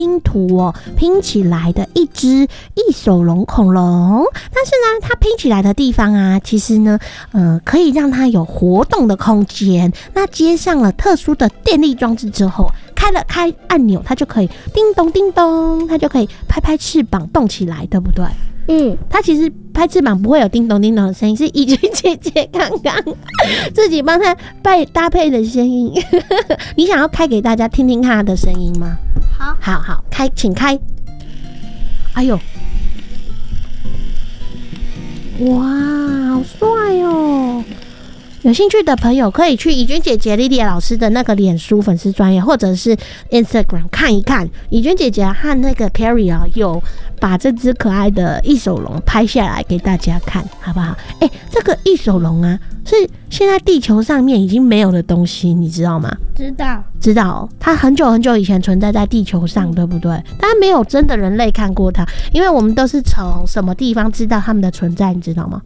拼图哦拼起来的一只异手龙恐龙，但是呢，它拼起来的地方啊，其实呢，可以让它有活动的空间。那接上了特殊的电力装置之后，开按钮，它就可以叮咚叮咚，它就可以拍翅膀动起来，对不对？它其实拍翅膀不会有叮咚叮咚的声音，是怡君姐姐刚刚自己帮它搭配的声音。你想要开给大家听听看它的声音吗？好，请开。哎呦，哇，好帅哦！有兴趣的朋友可以去怡君姐姐莉莉老师的那个脸书粉丝专页或者是 Instagram 看一看，怡君姐姐和那个 Perry 啊有把这只可爱的异手龙拍下来给大家看，好不好？这个异手龙啊是现在地球上面已经没有的东西，你知道吗？知道，它很久很久以前存在在地球上，对不对？但没有真的人类看过它，因为我们都是从什么地方知道它们的存在，你知道吗？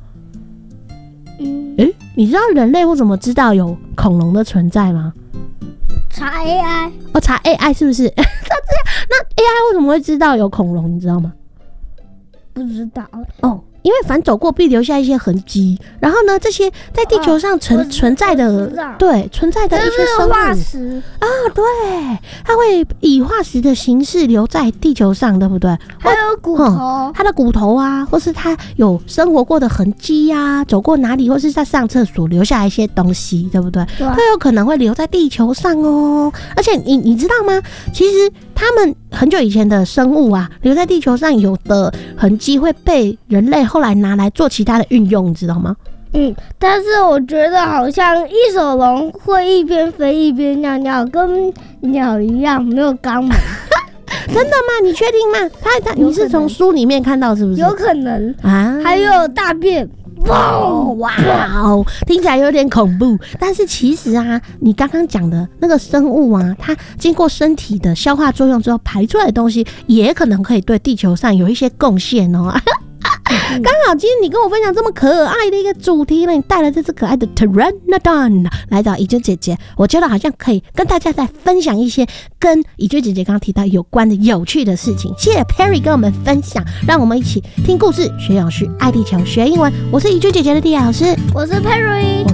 你知道人类为什么知道有恐龙的存在吗？ 查 AI 查 AI 是不是？那 AI 为什么会知道有恐龙？你知道吗？ 不知道因为凡走过必留下一些痕迹，然后呢，这些在地球上存在的，对，存在的一些生物化石啊，对，它会以化石的形式留在地球上，对不对？ 还有骨头， 它的骨头啊，或是它有生活过的痕迹啊，走过哪里，或是在上厕所留下一些东西，对不对？ 对， 都有可能会留在地球上哦。而且你知道吗？其实他们很久以前的生物啊，留在地球上有的痕迹会被人类后来拿来做其他的运用，你知道吗？ 但是我觉得好像异手龙会一边飞一边尿尿，跟鸟一样没有肛门。 真的吗？你确定吗？你是从书里面看到是不是？ 有可能啊， 还有大便。 哇，听起来有点恐怖。但是其实啊，你刚刚讲的那个生物啊，它经过身体的消化作用之后排出来的东西，也可能可以对地球上有一些贡献哦。刚好今天你跟我分享这么可爱的一个主题呢，你带了这只可爱的 Pteranodon 来找怡君姐姐，我觉得好像可以跟大家再分享一些跟怡君姐姐刚刚提到有关的有趣的事情。谢谢 Perry 跟我们分享，让我们一起听故事、学有趣、爱地球、学英文。我是怡君姐姐的莉亚老师， 我是 Perry。